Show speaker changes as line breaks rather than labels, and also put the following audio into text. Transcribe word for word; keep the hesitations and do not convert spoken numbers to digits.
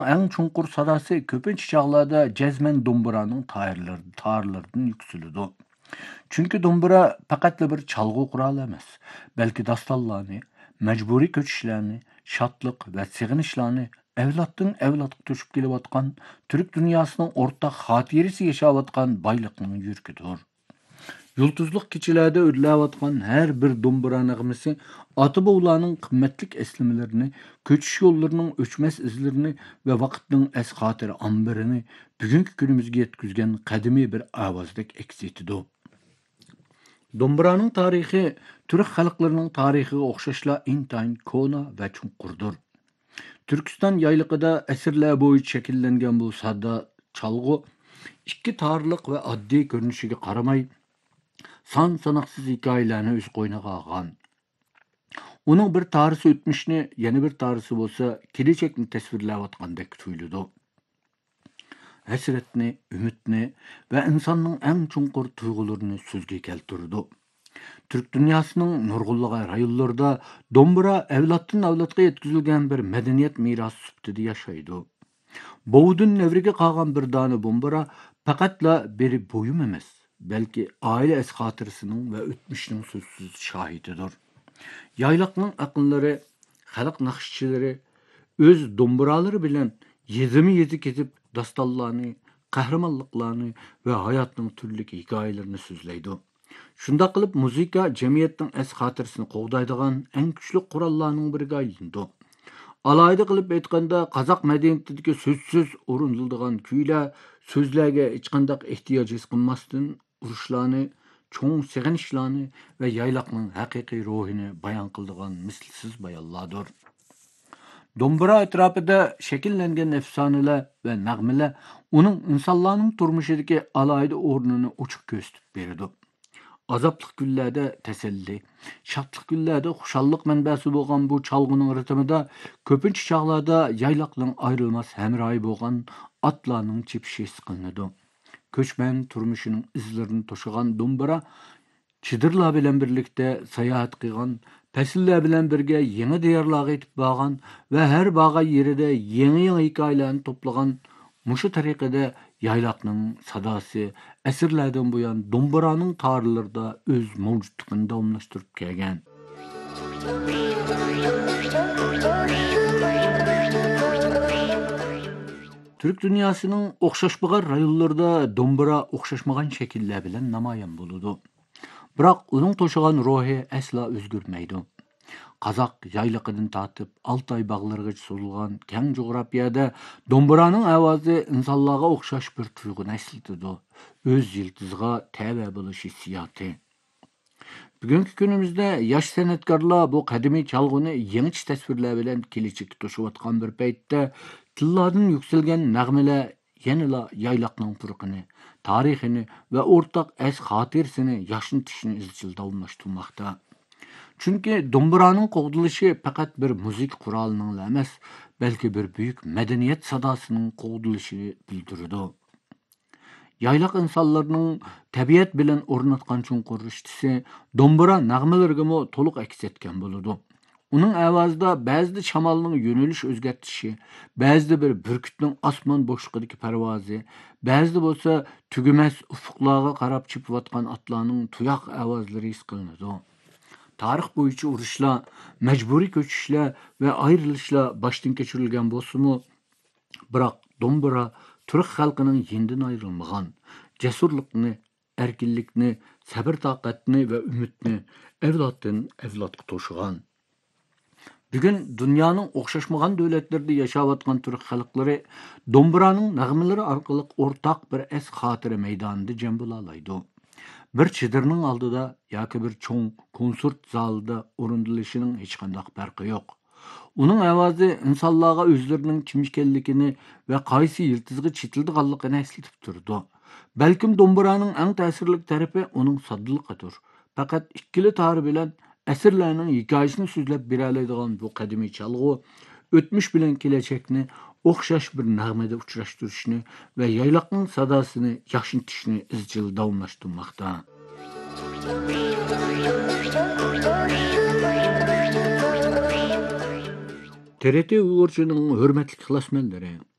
Eng chunqur sadası köpünç çağlarda cezmen domburanın tarlardan yüksülüdü. Çünkü dombura faqat bir çalgı kuralı emas, belki dastallarını, mecburi köçüşlerini, şatlık ve sig'inishlarni evlatdan evlatga to'shib kelayotgan Türk dünyasının ortak xotirasi yaşayotgan boyliqning yurkidir. Yıldızlıq keçilerde örüləvatqan her bir dombura nəğməsi ata-bovlarning qimmatlik eslimelerini, köçüş yollarının öçməz izlerini ve vaqtning es xotiri ambirini bugünkü günümüzge yetkizgen qadimiy bir ovozdek aks etidi. Domburaning tarixi Türk xalqlarining tarixiga o'xshashla intayin ko'na va chunqurdir. Türkistan yaylıqida asrlar bo'yi shakllangan bu sadda çalgı ikki tarixlik ve oddiy ko'rinishiga qaramay son sanoqsiz hikoyalarni o'z qo'yniga olgan. Uning bir tarixi o'tmishni, yana bir tarixi bo'lsa, kelajakni tasvirlayotgandek tuyuladi. Hasretni, ümitni ve insanın en çunqur tuyg'ularini so'zga keltirdi. Türk dünyasının nurg'unlagan rayonlarida dombura evlatdan evlatga yetkazilgan bir medeniyet mirosi sifatida yashaydi. Bovudan nevriga qolgan bir dona dombura faqatla bir buyum emas, belki aile es xotirasining va o'tmishning so'zsiz shohididir. Yaylaqning aqllari, xalq naqshchilari o'z domburalari bilan yezimi yezi ketib dastallarni, qahramonliklarni va hayotning turli hikoyalarini so'zlaydi. Shunda qilib muzika jamiyatning es xotirasini qo'g'daydigan eng kuchli qurollarning biriga aylandi. Alayda qilib aytganda qozoq madaniyatidagi so'zsiz o'riniladigan kuylar so'zlarga hech qanday ehtiyoj his qilmasdan urushlarni, cho'ng sig'inishlarni va yayloqning haqiqiy ruhini bayon qiladigan mislsiz bayonlardir. Dombura atrofida shakllangan efsonalar va nag'malar uning insonlarning turmushidagi alayda o'rnini ochiq ko'rsatib beradi. Azaplı günlerde teselli, şatlık günlerde xuşallık mənbəsi bolğan bu çalğının ritmida köpünç çağlarda yaylaqның ayrılmaz həmrayı bolğan atlarının çepişi sıqılınıdı. Köçmən turmuşunun izlerini toşuğan dombura çidırlar bilen birlikte sayahat qıyğan, pəsillər bilen birge yeni diyarlığa etip bağan ve her bağa yeride yeni yeni hikayelerini toplağan Muşu tariqada yaylaqның sadası əsrlərdən bu yan domburanın tarihlərdə öz mövcudluğunu davamlaşdırıb gələn. Türk dünyasının oxşaşmağan rayonlarda dombura oxşaşmağan şəkillər bilən namayan buludu. Biroq onun toşuğan ruhi əsla özgürməydi. Қазақ яйлықыдың татып, Алтай бағларыға созылған кәң жоғрапияда домбыраның әвазы инсанларға оқшаш бір тұйғын әсілдіді. Өз yıldızға тәбә болыш hissiyatı. Bugünkü günümüzde yaş sanatkarlar bu kadimi çalgını yeniç tasvirler bilen kelişik toşuvatkan bir peytte tillardan yükselgen nəğmələr yanıla yaylaqның pırqını, tarixini ve ortak es xatirsini yaşın tişini izcil davullaştırmakta. Çünkü domburanın qoğdılışı fakat bir müzik kuralının emas, belki bir büyük medeniyet sadasının qoğdılışı bildirdi. Yaylaq insanlarının tabiat bilen ornatkan çunqur riştisi dombura nağmalargımı toluq aks etken buludu. Onun avazda ba'zida shamalning yönelish o'zgartishi, ba'zida bir burkutning osmon bo'shlig'idagi parvozi, ba'zida bo'lsa tugumas ufuqlarga qarab chipayotgan otlarning tuyoq ovozlari his qilinadi. Tarix bo'yicha urushlar, majburiy ko'chishlar va ayrilishlar boshdan kechirilgan bo'lsa-mu, biroq dombura Türk xalqining yendan ayrilmagan jasurlikni, erkinlikni, sabr-toqatni va umidni evlatdan evlatga to'shigan. Bugün dünyanın o'xshashmagan davlatlarda yashayotgan Türk xalqlari domburanın nag'malari orqali o'rtaq bir es xotira maydonida jam bo'la oladi. Bir chidirning oldida yoki bir cho'ng konsert zalida o'rindilishining hech qanday farqi yo'q. Uning ovozi insonlarga o'zlarining kim ekanligini va qaysi yiltizga chetildiganligini eslatib turdi. Balkim domburaning eng ta'sirli tarafi uning soddaligidir. Faqat ikkili tori bilan asrlarning hikoyasini so'zlab bera oladigan bu qadimiy chalg'u o'tmish bilan kelajakni o'xshash bir nag'mada uchrashtirishni va yaylaqning sadosini yaxshitishni izchil davomlashtirmoqda. T R T Uyg'urchaning hurmatli ixlosmandlari,